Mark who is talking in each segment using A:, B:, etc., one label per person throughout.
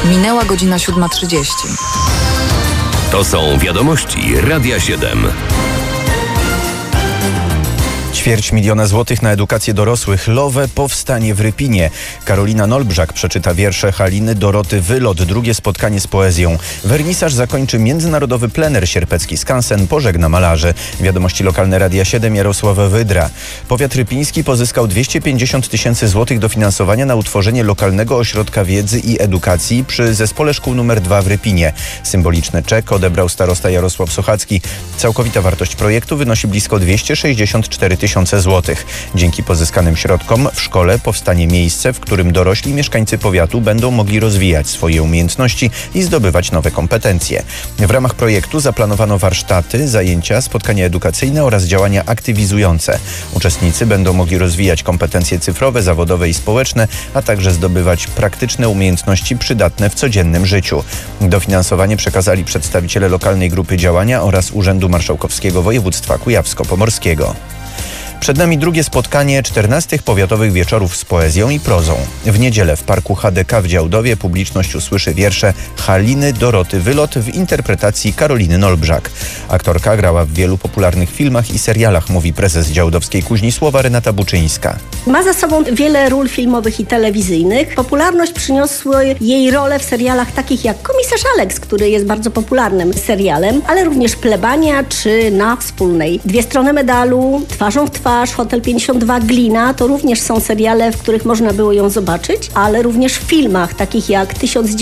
A: Minęła godzina 7:30.
B: To są wiadomości Radia 7.
C: 250 000 złotych na edukację dorosłych. Lowe powstanie w Rypinie. Karolina Nolbrzak przeczyta wiersze Haliny Doroty Wylot. Drugie spotkanie z poezją. Wernisaż zakończy międzynarodowy plener. Sierpecki Skansen pożegna malarzy. Wiadomości lokalne Radia 7. Jarosław Wydra. Powiat rypiński pozyskał 250 000 złotych dofinansowania na utworzenie lokalnego ośrodka wiedzy i edukacji przy Zespole Szkół nr 2 w Rypinie. Symboliczny czek odebrał starosta Jarosław Sochacki. Całkowita wartość projektu wynosi blisko 264 000 złotych. Dzięki pozyskanym środkom w szkole powstanie miejsce, w którym dorośli mieszkańcy powiatu będą mogli rozwijać swoje umiejętności i zdobywać nowe kompetencje. W ramach projektu zaplanowano warsztaty, zajęcia, spotkania edukacyjne oraz działania aktywizujące. Uczestnicy będą mogli rozwijać kompetencje cyfrowe, zawodowe i społeczne, a także zdobywać praktyczne umiejętności przydatne w codziennym życiu. Dofinansowanie przekazali przedstawiciele lokalnej grupy działania oraz Urzędu Marszałkowskiego Województwa Kujawsko-Pomorskiego. Przed nami drugie spotkanie 14 powiatowych wieczorów z poezją i prozą. W niedzielę w Parku HDK w Działdowie publiczność usłyszy wiersze Haliny Doroty Wylot w interpretacji Karoliny Nolbrzak. Aktorka grała w wielu popularnych filmach i serialach, mówi prezes Działdowskiej Kuźni Słowa Renata Buczyńska.
D: Ma za sobą wiele ról filmowych i telewizyjnych. Popularność przyniosły jej role w serialach takich jak Komisarz Alex, który jest bardzo popularnym serialem, ale również Plebania czy Na Wspólnej. Dwie strony medalu, Twarzą w twarz, Hotel 52, Glina, to również są seriale, w których można było ją zobaczyć, ale również w filmach takich jak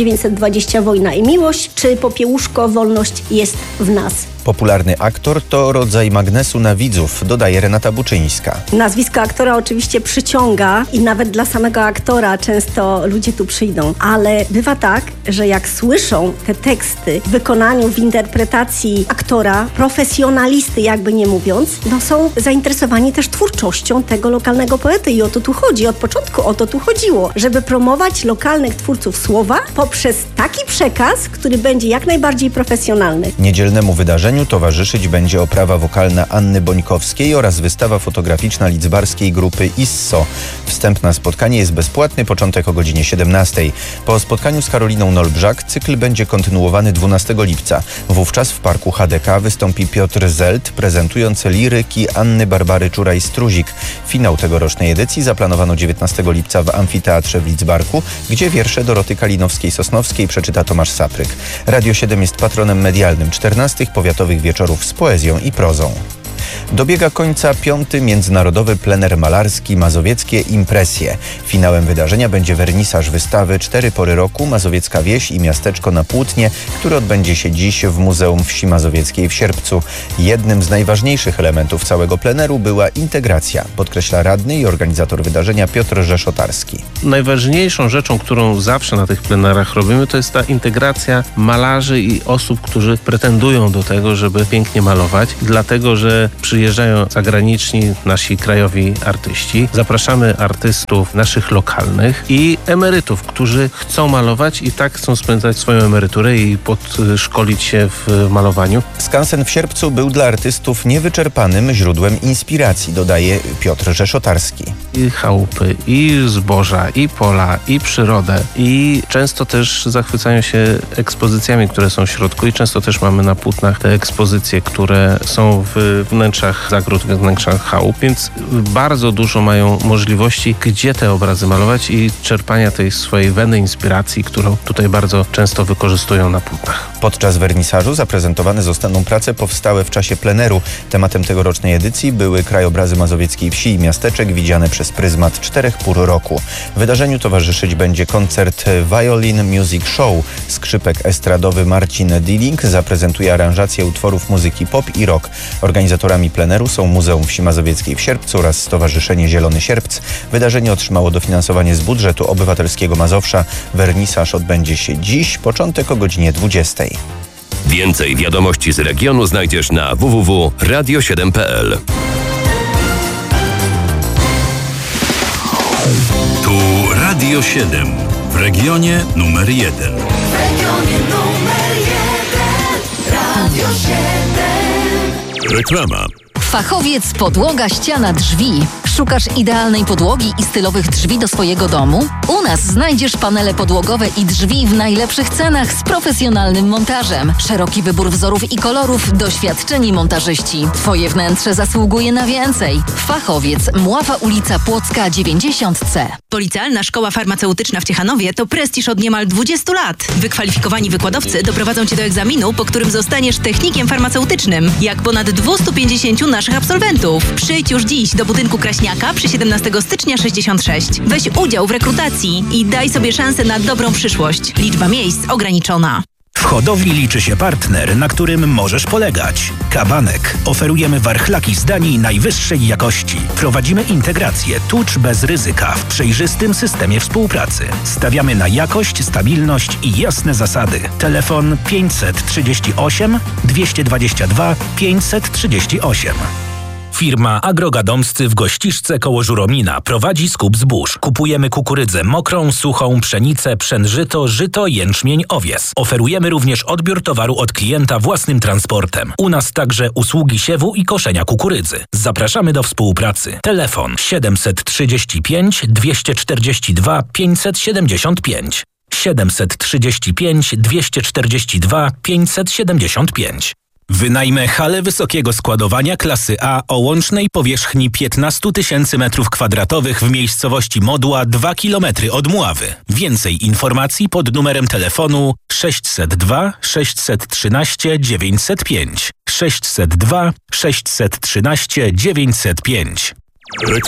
D: 1920 Wojna i Miłość czy Popiełuszko Wolność jest w nas.
C: Popularny aktor to rodzaj magnesu na widzów, dodaje Renata Buczyńska.
D: Nazwisko aktora oczywiście przyciąga i nawet dla samego aktora często ludzie tu przyjdą, ale bywa tak, że jak słyszą te teksty w wykonaniu, w interpretacji aktora, profesjonalisty jakby nie mówiąc, są zainteresowani też twórczością tego lokalnego poety i o to tu chodzi. Od początku o to tu chodziło, żeby promować lokalnych twórców słowa poprzez taki przekaz, który będzie jak najbardziej profesjonalny.
C: Niedzielnemu wydarzeniu towarzyszyć będzie oprawa wokalna Anny Bońkowskiej oraz wystawa fotograficzna lidzbarskiej grupy ISSO. Wstęp na spotkanie jest bezpłatny, początek o godzinie 17. Po spotkaniu z Karoliną Nolbrzak cykl będzie kontynuowany 12 lipca. Wówczas w Parku HDK wystąpi Piotr Zelt, prezentując liryki Anny Barbary Czuraj-Struzik. Finał tegorocznej edycji zaplanowano 19 lipca w Amfiteatrze w Lidzbarku, gdzie wiersze Doroty Kalinowskiej-Sosnowskiej przeczyta Tomasz Sapryk. Radio 7 jest patronem medialnym 14 powiatowych wieczorów z poezją i prozą. Dobiega końca 5. Międzynarodowy Plener Malarski Mazowieckie Impresje. Finałem wydarzenia będzie wernisaż wystawy 4 pory roku Mazowiecka Wieś i Miasteczko na Płótnie, który odbędzie się dziś w Muzeum Wsi Mazowieckiej w Sierpcu. Jednym z najważniejszych elementów całego pleneru była integracja, podkreśla radny i organizator wydarzenia Piotr Rzeszotarski.
E: Najważniejszą rzeczą, którą zawsze na tych plenerach robimy, to jest ta integracja malarzy i osób, którzy pretendują do tego, żeby pięknie malować, dlatego że przyjeżdżają zagraniczni nasi krajowi artyści. Zapraszamy artystów naszych lokalnych i emerytów, którzy chcą malować i tak chcą spędzać swoją emeryturę i podszkolić się w malowaniu.
C: Skansen w Sierpcu był dla artystów niewyczerpanym źródłem inspiracji, dodaje Piotr Rzeszotarski.
E: I chałupy, i zboża, i pola, i przyrodę. I często też zachwycają się ekspozycjami, które są w środku i często też mamy na płótnach te ekspozycje, które są w wnętrzach zagród, w wnętrzach chałup, więc bardzo dużo mają możliwości, gdzie te obrazy malować i czerpania tej swojej weny inspiracji, którą tutaj bardzo często wykorzystują na płótnach.
C: Podczas wernisażu zaprezentowane zostaną prace powstałe w czasie pleneru. Tematem tegorocznej edycji były krajobrazy mazowieckiej wsi i miasteczek widziane przez pryzmat 4 pór roku. Wydarzeniu towarzyszyć będzie koncert Violin Music Show. Skrzypek estradowy Marcin Dilling zaprezentuje aranżację utworów muzyki pop i rock. Organizatorami pleneru są Muzeum Wsi Mazowieckiej w Sierpcu oraz Stowarzyszenie Zielony Sierpc. Wydarzenie otrzymało dofinansowanie z budżetu obywatelskiego Mazowsza. Wernisaż odbędzie się dziś, początek o godzinie 20.
B: Więcej wiadomości z regionu znajdziesz na www.radio7.pl.
F: Tu Radio 7 w regionie numer 1. W regionie numer 1 Radio 7. Reklama.
G: Fachowiec podłoga, ściana, drzwi. Szukasz idealnej podłogi i stylowych drzwi do swojego domu? U nas znajdziesz panele podłogowe i drzwi w najlepszych cenach z profesjonalnym montażem. Szeroki wybór wzorów i kolorów, doświadczeni montażyści. Twoje wnętrze zasługuje na więcej. Fachowiec, Mława ulica Płocka 90C.
H: Policealna Szkoła Farmaceutyczna w Ciechanowie to prestiż od niemal 20 lat. Wykwalifikowani wykładowcy doprowadzą Cię do egzaminu, po którym zostaniesz technikiem farmaceutycznym, jak ponad 250 naszych absolwentów. Przyjdź już dziś do budynku Kraśniaka przy 17 stycznia 66. Weź udział w rekrutacji i daj sobie szansę na dobrą przyszłość. Liczba miejsc ograniczona.
I: W hodowli liczy się partner, na którym możesz polegać. Kabanek. Oferujemy warchlaki z Danii najwyższej jakości. Prowadzimy integrację tucz bez ryzyka w przejrzystym systemie współpracy. Stawiamy na jakość, stabilność i jasne zasady. Telefon 538 222 538. Firma Agrogadomscy w Gościszce koło Żuromina prowadzi skup zbóż. Kupujemy kukurydzę mokrą, suchą, pszenicę, pszenżyto, żyto, jęczmień, owies. Oferujemy również odbiór towaru od klienta własnym transportem. U nas także usługi siewu i koszenia kukurydzy. Zapraszamy do współpracy. Telefon 735 242 575. 735 242 575. Wynajmę halę wysokiego składowania klasy A o łącznej powierzchni 15 000 m2 w miejscowości Modła 2 km od Mławy. Więcej informacji pod numerem telefonu 602 613 905. 602 613 905.